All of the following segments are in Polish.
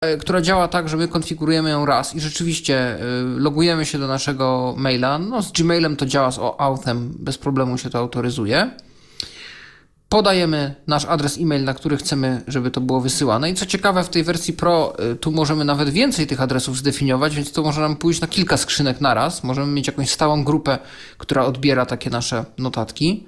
która działa tak, że my konfigurujemy ją raz i rzeczywiście logujemy się do naszego maila. No z Gmailem to działa, z authem bez problemu się to autoryzuje. Podajemy nasz adres e-mail, na który chcemy, żeby to było wysyłane. I co ciekawe, w tej wersji Pro tu możemy nawet więcej tych adresów zdefiniować, więc to może nam pójść na kilka skrzynek naraz. Możemy mieć jakąś stałą grupę, która odbiera takie nasze notatki.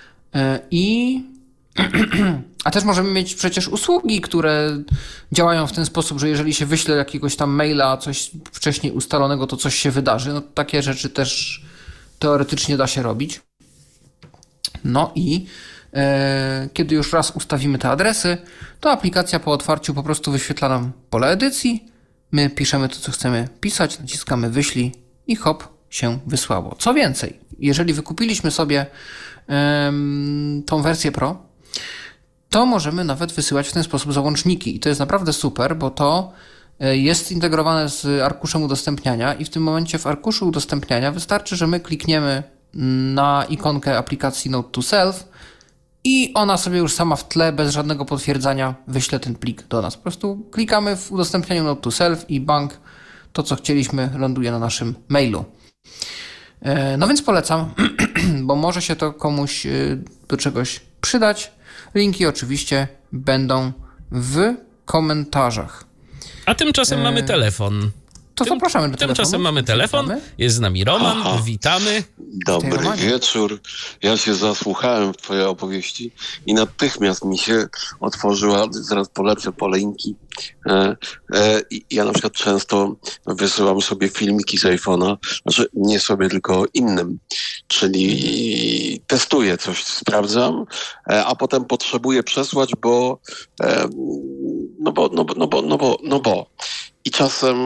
A też możemy mieć przecież usługi, które działają w ten sposób, że jeżeli się wyśle jakiegoś tam maila, coś wcześniejustalonego, to coś się wydarzy. No takie rzeczy też teoretycznie da się robić. No i kiedy już raz ustawimy te adresy, to aplikacja po otwarciu po prostu wyświetla nam pole edycji. My piszemy to, co chcemy pisać, naciskamy wyślij i hop, się wysłało. Co więcej, jeżeli wykupiliśmy sobie tą wersję Pro, to możemy nawet wysyłać w ten sposób załączniki. I to jest naprawdę super, bo to jest zintegrowane z arkuszem udostępniania i w tym momencie w arkuszu udostępniania wystarczy, że my klikniemy na ikonkę aplikacji Note to Self i ona sobie już sama w tle, bez żadnego potwierdzania, wyśle ten plik do nas. Po prostu klikamy w udostępnianiu Note to Self i bang, to co chcieliśmy ląduje na naszym mailu. No więc polecam, bo może się to komuś do czegoś przydać. Linki oczywiście będą w komentarzach. A tymczasem mamy telefon. To zapraszamy do telefonu. Tymczasem mamy telefon, jest z nami Roman, witamy. Dobry wieczór. Ja się zasłuchałem w twojej opowieści i natychmiast mi się otworzyła, zaraz polecę po linki. Ja na przykład często wysyłam sobie filmiki z iPhone'a, znaczy nie sobie, tylko innym, czyli testuję coś, sprawdzam, a potem potrzebuję przesłać, bo. I czasem,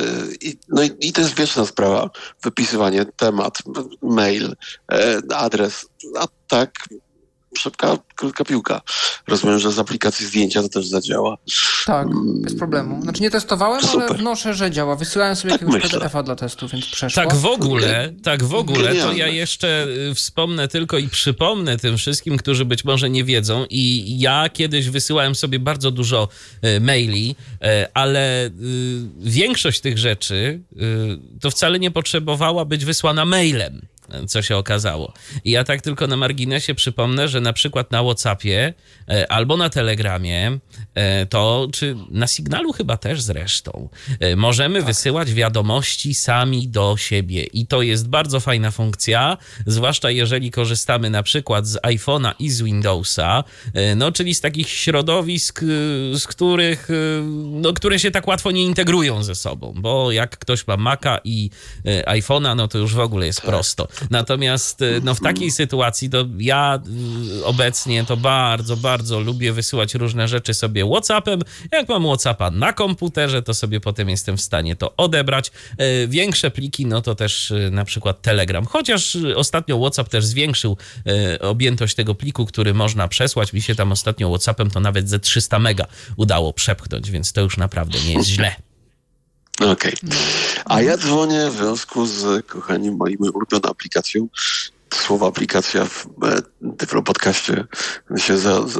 i to jest wieczna sprawa, wypisywanie, temat, mail, adres, a tak szybka, krótka piłka. Rozumiem, że z aplikacji zdjęcia to też zadziała. Tak, bez problemu. Znaczy nie testowałem, Super. Ale wnoszę, że działa. Wysyłałem sobie Tak jakiegoś myślę. PDF-a dla testu, więc przeszło. Tak w ogóle, to Genialne. ja jeszcze wspomnę tylko i przypomnę tym wszystkim, którzy być może nie wiedzą, i ja kiedyś wysyłałem sobie bardzo dużo maili, ale większość tych rzeczy to wcale nie potrzebowała być wysłana mailem, co się okazało. I ja tak tylko na marginesie przypomnę, że na przykład na WhatsAppie albo na Telegramie, to czy na Signalu chyba też zresztą, możemy wysyłać wiadomości sami do siebie. I to jest bardzo fajna funkcja, zwłaszcza jeżeli korzystamy na przykład z iPhone'a i z Windowsa, no czyli z takich środowisk, z których, no, które się tak łatwo nie integrują ze sobą, bo jak ktoś ma Maca i iPhone'a, no to już w ogóle jest prosto. Natomiast no, w takiej sytuacji to ja obecnie to bardzo, bardzo lubię wysyłać różne rzeczy sobie WhatsAppem. Jak mam WhatsAppa na komputerze, to sobie potem jestem w stanie to odebrać. Większe pliki, no to też na przykład Telegram. Chociaż ostatnio WhatsApp też zwiększył objętość tego pliku, który można przesłać. Mi się tam ostatnio WhatsAppem to nawet ze 300 mega udało przepchnąć, więc to już naprawdę nie jest źle. Okej. A ja dzwonię w związku z, kochani, moją ulubioną aplikacją. Słowo aplikacja w Tyflo Podcaście się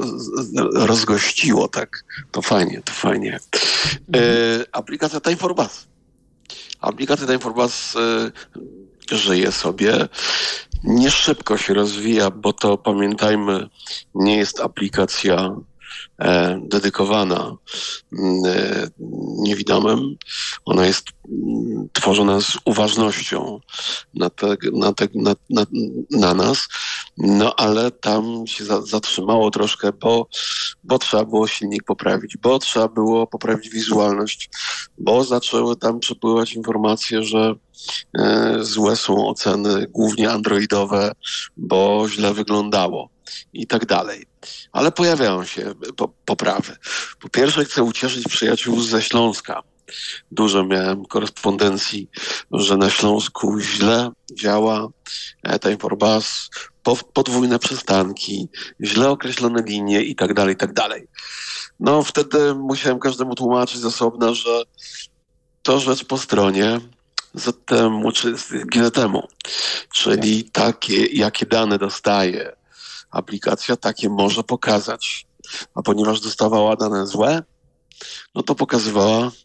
rozgościło, tak. To fajnie. Aplikacja Time for Bus. Aplikacja Time for Bus żyje sobie. Nie szybko się rozwija, bo to, pamiętajmy, nie jest aplikacja dedykowana niewidomym. Ona jest tworzona z uważnością na nas, no ale tam się zatrzymało troszkę, bo trzeba było silnik poprawić, bo trzeba było poprawić wizualność, bo zaczęły tam przepływać informacje, że złe są oceny, głównie androidowe, bo źle wyglądało i tak dalej. Ale pojawiają się poprawy. Po pierwsze chcę ucieszyć przyjaciół ze Śląska. Dużo miałem korespondencji, że na Śląsku źle działa Time for Bus, podwójne przystanki, źle określone linie i tak dalej. No wtedy musiałem każdemu tłumaczyć z osobna, że to rzecz po stronie ZTM czy GZM-u, czyli takie, jakie dane dostaje aplikacja, takie może pokazać. A ponieważ dostawała dane złe, no to pokazywała